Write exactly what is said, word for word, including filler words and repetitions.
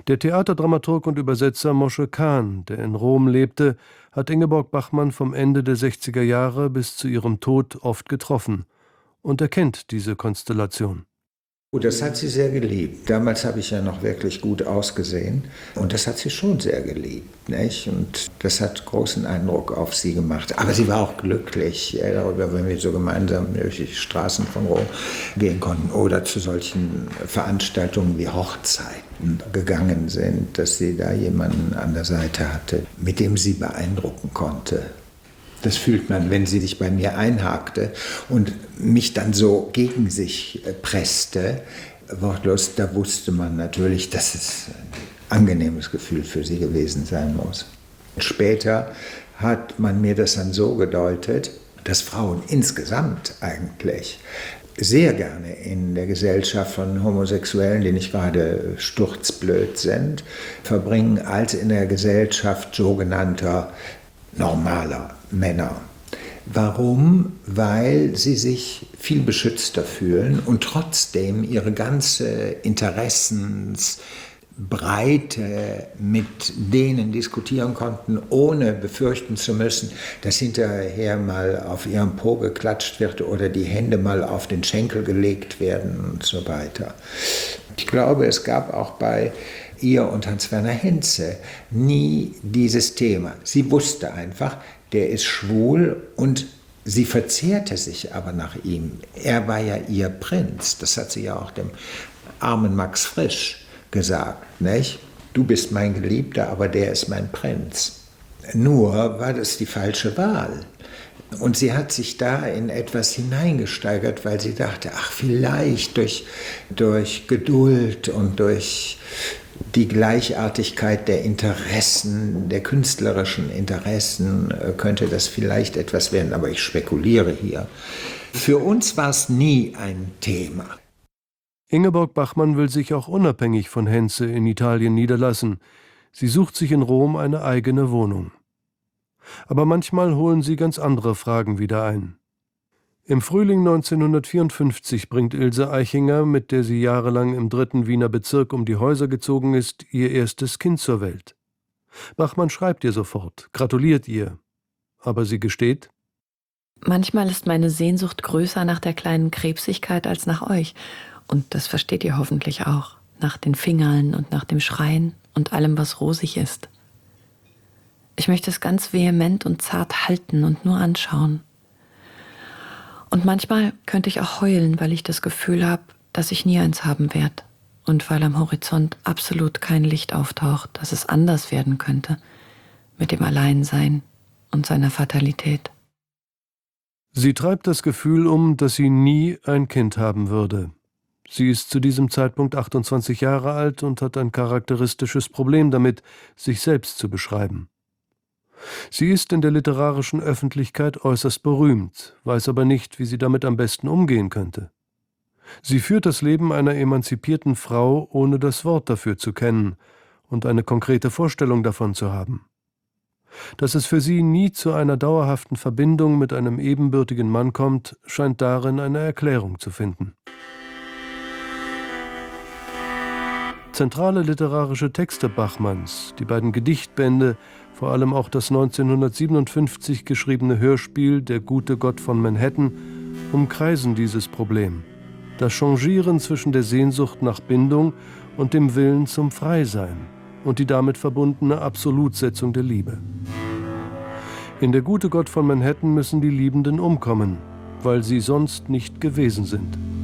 Der Theaterdramaturg und Übersetzer Moshe Kahn, der in Rom lebte, hat Ingeborg Bachmann vom Ende der sechziger Jahre bis zu ihrem Tod oft getroffen und er kennt diese Konstellation. Oh, das hat sie sehr geliebt. Damals habe ich ja noch wirklich gut ausgesehen. Und das hat sie schon sehr geliebt, nicht? Und das hat großen Eindruck auf sie gemacht. Aber sie war auch glücklich darüber, wenn wir so gemeinsam durch die Straßen von Rom gehen konnten oder zu solchen Veranstaltungen wie Hochzeiten gegangen sind, dass sie da jemanden an der Seite hatte, mit dem sie beeindrucken konnte. Das fühlt man, wenn sie sich bei mir einhakte und mich dann so gegen sich presste, wortlos, da wusste man natürlich, dass es ein angenehmes Gefühl für sie gewesen sein muss. Später hat man mir das dann so gedeutet, dass Frauen insgesamt eigentlich sehr gerne in der Gesellschaft von Homosexuellen, die nicht gerade sturzblöd sind, verbringen, als in der Gesellschaft sogenannter normaler Männer. Warum? Weil sie sich viel beschützter fühlen und trotzdem ihre ganze Interessensbreite mit denen diskutieren konnten, ohne befürchten zu müssen, dass hinterher mal auf ihrem Po geklatscht wird oder die Hände mal auf den Schenkel gelegt werden und so weiter. Ich glaube, es gab auch bei ihr und Hans-Werner Henze nie dieses Thema. Sie wusste einfach, der ist schwul und sie verzehrte sich aber nach ihm. Er war ja ihr Prinz. Das hat sie ja auch dem armen Max Frisch gesagt, nicht? Du bist mein Geliebter, aber der ist mein Prinz. Nur war das die falsche Wahl. Und sie hat sich da in etwas hineingesteigert, weil sie dachte, ach, vielleicht durch, durch Geduld und durch die Gleichartigkeit der Interessen, der künstlerischen Interessen, könnte das vielleicht etwas werden. Aber ich spekuliere hier. Für uns war es nie ein Thema. Ingeborg Bachmann will sich auch unabhängig von Henze in Italien niederlassen. Sie sucht sich in Rom eine eigene Wohnung. Aber manchmal holen sie ganz andere Fragen wieder ein. Im Frühling neunzehnhundertvierundfünfzig bringt Ilse Aichinger, mit der sie jahrelang im dritten Wiener Bezirk um die Häuser gezogen ist, ihr erstes Kind zur Welt. Bachmann schreibt ihr sofort, gratuliert ihr. Aber sie gesteht: Manchmal ist meine Sehnsucht größer nach der kleinen Krebsigkeit als nach euch. Und das versteht ihr hoffentlich auch. Nach den Fingern und nach dem Schreien und allem, was rosig ist. Ich möchte es ganz vehement und zart halten und nur anschauen. Und manchmal könnte ich auch heulen, weil ich das Gefühl habe, dass ich nie eins haben werde. Und weil am Horizont absolut kein Licht auftaucht, dass es anders werden könnte. Mit dem Alleinsein und seiner Fatalität. Sie treibt das Gefühl um, dass sie nie ein Kind haben würde. Sie ist zu diesem Zeitpunkt achtundzwanzig Jahre alt und hat ein charakteristisches Problem damit, sich selbst zu beschreiben. Sie ist in der literarischen Öffentlichkeit äußerst berühmt, weiß aber nicht, wie sie damit am besten umgehen könnte. Sie führt das Leben einer emanzipierten Frau, ohne das Wort dafür zu kennen und eine konkrete Vorstellung davon zu haben. Dass es für sie nie zu einer dauerhaften Verbindung mit einem ebenbürtigen Mann kommt, scheint darin eine Erklärung zu finden. Zentrale literarische Texte Bachmanns, die beiden Gedichtbände, vor allem auch das neunzehnhundertsiebenundfünfzig geschriebene Hörspiel Der gute Gott von Manhattan, umkreisen dieses Problem. Das Changieren zwischen der Sehnsucht nach Bindung und dem Willen zum Freisein und die damit verbundene Absolutsetzung der Liebe. In Der gute Gott von Manhattan müssen die Liebenden umkommen, weil sie sonst nicht gewesen sind.